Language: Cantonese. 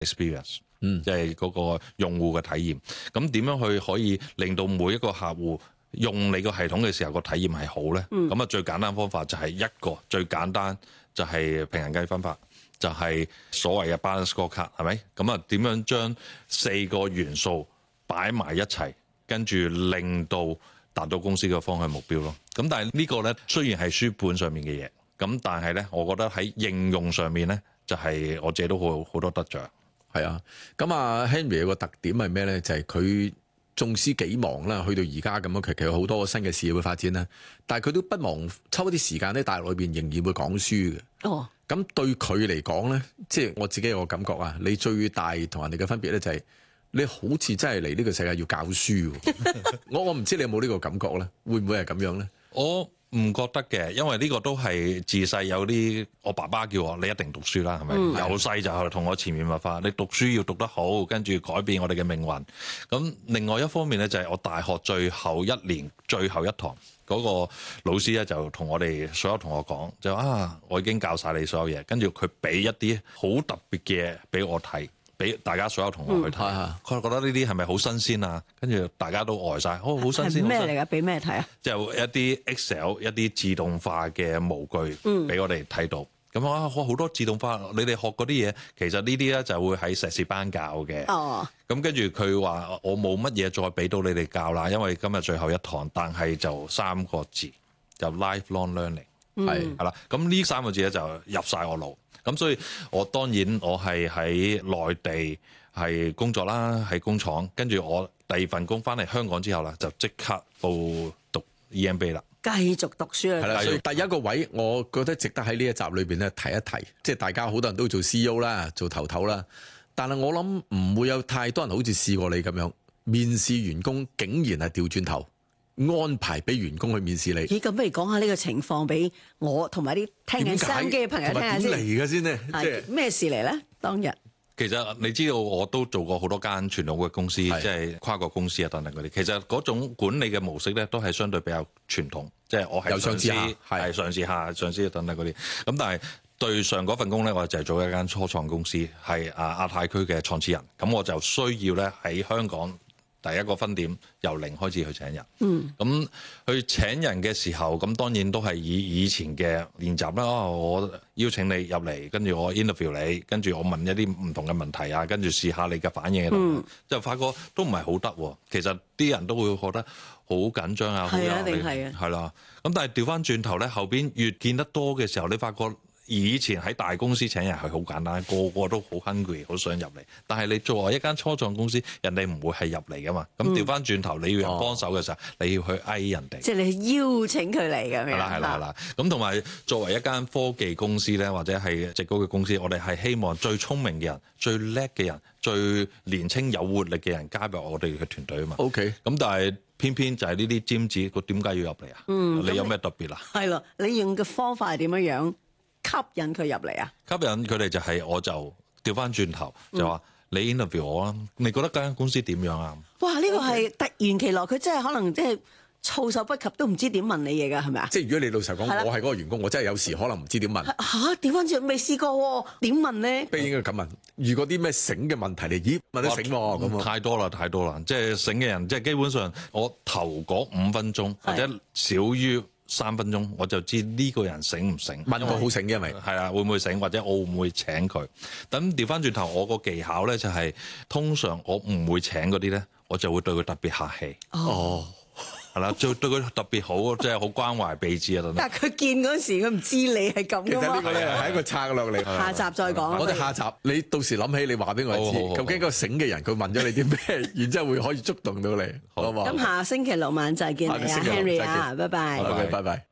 experience，即係嗰個用戶嘅體驗。咁點樣去可以令到每一個客戶用你個系統嘅時候個體驗係好咧？咁最簡單方法就係一個最簡單就係平衡計分法，就係所謂嘅 balance scorecard，係咪？咁點樣將4個元素擺埋一齊，跟住令到達到公司嘅方向目標咯。咁但係呢個咧雖然係書本上面嘅嘢，咁但係咧，我覺得喺應用上面咧，就係我自己都好多得着。 係啊，咁Henry 有個特點係咩咧？就係佢縱使幾忙啦，去到而家咁樣，其實有好多新嘅事業會發展啦。但係佢都不忘抽一啲時間喺大陸裏邊，仍然會講書嘅。哦，咁對佢嚟講咧，即係我自己有個感覺啊，你最大同人哋嘅分別咧，就係你好似真係嚟呢個世界要教書。我唔知你有冇呢個感覺咧？會唔會係咁樣咧？我唔覺得嘅，因為呢個都係自細有啲，我爸爸叫我你一定讀書啦，係咪？由細就同我潛移默化，你讀書要讀得好，跟住改變我哋嘅命運。咁另外一方面咧，就係我大學最後一年最後一堂嗰個老師咧，就同我哋所有同學講，就我已經教晒你所有嘢，跟住佢俾一啲好特別嘅嘢俾我睇。俾大家所有同學去睇，佢覺得呢啲係咪好新鮮啊？跟住大家都呆晒，好新鮮。 咩嚟㗎？俾咩睇啊？ 就一啲 Excel 一啲自動化嘅模具俾我哋睇到。咁好多自動化，你哋學嗰啲嘢，其實呢啲咧就會喺碩士班教嘅。哦。咁跟住佢話我冇乜嘢再俾到你哋教啦，因為今日最後一堂，但係就3個字，就 lifelong learning。係啦。咁呢3個字咧就入晒我腦。咁所以我當然我係喺內地係工作啦，喺工廠，跟住我第2份工翻嚟香港之後啦，就即刻報讀 EMBA 啦， 繼續讀書啦。 係啦，所以第一個位，我覺得值得喺呢一集裏邊咧提一提，即係大家好多人都做 CEO 啦，做頭頭啦，但係我諗唔會有太多人好似試過你咁樣面試員工，竟然係調轉頭安排俾員工去面試你。 咦，咁不如講下呢個情況俾我同埋啲聽緊收音機嘅朋友聽下先。 點嚟嘅先呢？ 即係咩事嚟咧？當日其實你知道我都做過好多間傳統嘅公司，即係跨國公司啊等等嗰啲。其實嗰種管理嘅模式咧，都係相對比較傳統，即係我係上司，係上司下上司等等嗰啲。咁但係對上嗰份工咧，我就係做一間初創公司，係亞太區嘅創始人。咁我就需要咧喺香港第一個分店由零開始去請人，咁去請人嘅時候，咁當然都係以前嘅練習啦。我邀請你入嚟，跟住我 interview 你，跟住我問一啲唔同嘅問題啊，跟住試下你嘅反應，就發覺都唔係好得。其實啲人都會覺得好緊張啊， 係啊，定係啊， 係啦。咁但係調翻轉頭咧，後邊越見得多嘅時候，你發覺以前喺大公司請人係好簡單，個個都好 hungry， 好想入嚟。但係你作為一間初創公司，人哋唔會係入嚟噶嘛。咁調翻轉頭，你要人幫手嘅時候，你要去嗌人哋， 即係你邀請佢嚟咁樣。 係啦。咁同埋作為一間科技公司咧，或者係直高嘅公司，我哋係希望最聰明嘅人、最叻嘅人、最年青有活力嘅人加入我哋嘅團隊啊嘛。 OK。 咁但係偏偏就係呢啲尖子，佢點解要入嚟啊？你有咩特別啊？ 係咯，你用嘅方法係點樣吸引佢入嚟啊？ 吸引佢哋就係我就調翻轉頭就話你 interview 我啦，你覺得間公司點樣啊？ 哇！呢個係突然其來，佢真係可能即係措手不及，都唔知點問你嘢㗎，係咪啊？ 即係如果你老實講，我係嗰個員工，我真係有時可能唔知點問。 調翻轉未試過喎，點問咧？ 不如應該咁問，如果啲咩醒嘅問題你咦問得醒喎咁啊？ 太多啦，即係醒嘅人，即係基本上我頭嗰5分鐘或者少於3分鐘，我就知呢個人醒唔醒。 問個好醒嘅咪係啊，會唔會醒，或者我會唔會請佢？咁調翻轉頭，我個技巧咧就係通常我唔會請嗰啲咧，我就會對佢特別客氣。係啦，對佢特別好，即係好關懷備至啊！ 但係佢見嗰時，佢唔知你係咁。 其實呢個咧係一個策略嚟。 下集再講。 我哋下集你到時諗起，你話俾我知，究竟個醒嘅人佢問咗你啲咩，然之後會可以觸動到你，好唔好？ 咁下星期6晚再見你啊 ，Henry 啊，拜拜。 OK，拜拜。